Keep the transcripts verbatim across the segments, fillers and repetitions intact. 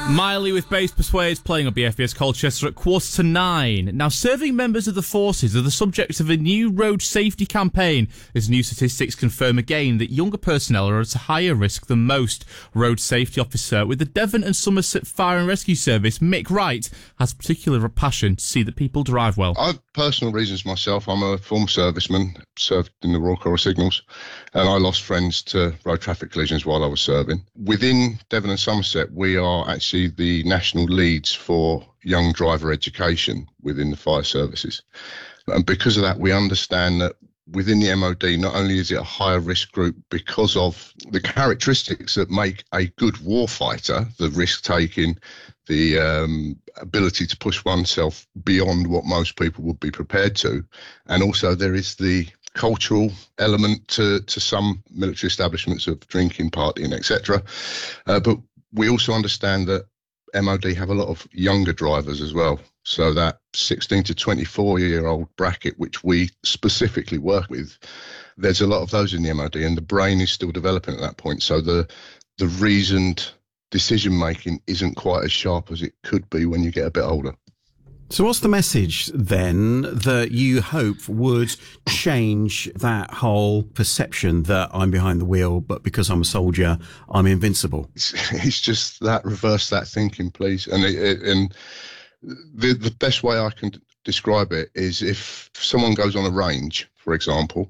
Miley with Bass Persuades playing on B F B S Colchester at quarter to nine. Now, serving members of the forces are the subject of a new road safety campaign, as new statistics confirm again that younger personnel are at a higher risk than most. Road safety officer with the Devon and Somerset Fire and Rescue Service, Mick Wright, has a particular passion to see that people drive well. I have personal reasons myself. I'm a former serviceman, served in the Royal Corps of Signals, and I lost friends to road traffic collisions while I was serving. Within Devon and Somerset, we are actually the national leads for young driver education within the fire services. And because of that, we understand that within the M O D, not only is it a higher risk group because of the characteristics that make a good warfighter, the risk taking, the um, ability to push oneself beyond what most people would be prepared to. And also there is the cultural element to, to some military establishments of drinking, partying, et cetera. Uh, but we also understand that M O D have a lot of younger drivers as well. So that sixteen to twenty-four year old bracket, which we specifically work with, there's a lot of those in the M O D, and the brain is still developing at that point. So the the reasoned decision making isn't quite as sharp as it could be when you get a bit older. So what's the message then that you hope would change that whole perception that I'm behind the wheel, but because I'm a soldier, I'm invincible? It's, it's just that, reverse that thinking, please. And it, it, and the, the best way I can describe it is if someone goes on a range, for example,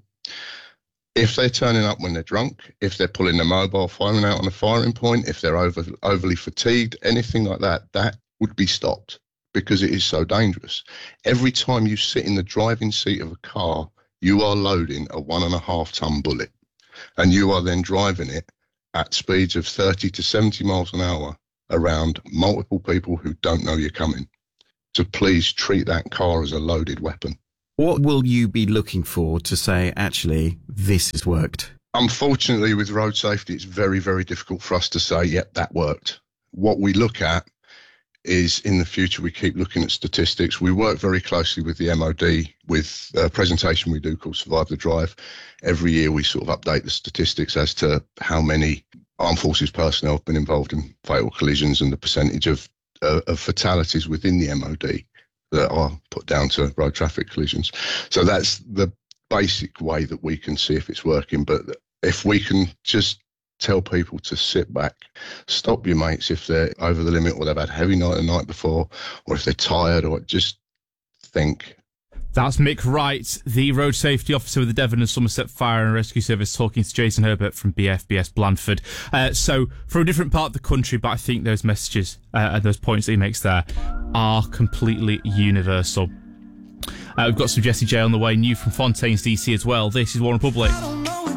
if they're turning up when they're drunk, if they're pulling their mobile, firing out on a firing point, if they're over, overly fatigued, anything like that, that would be stopped, because it is so dangerous. Every time you sit in the driving seat of a car, you are loading a one and a half ton bullet, and you are then driving it at speeds of thirty to seventy miles an hour around multiple people who don't know you're coming. So please treat that car as a loaded weapon. What will you be looking for to say, actually, this has worked? Unfortunately, with road safety, it's very, very difficult for us to say, yep, that worked. What we look at is in the future, we keep looking at statistics. We work very closely with the M O D with a presentation we do called Survive the Drive. Every year we sort of update the statistics as to how many armed forces personnel have been involved in fatal collisions and the percentage of, uh, of fatalities within the M O D that are put down to road traffic collisions. So that's the basic way that we can see if it's working. But if we can just tell people to sit back, stop your mates if they're over the limit or they've had a heavy night the night before, or if they're tired, or just think. That's Mick Wright, the road safety officer with the Devon and Somerset Fire and Rescue Service, talking to Jason Herbert from B F B S Blandford. Uh, so, from a different part of the country, but I think those messages uh, and those points that he makes there are completely universal. Uh, we've got some Jessie J on the way, new from Fontaines D C as well. This is One Republic.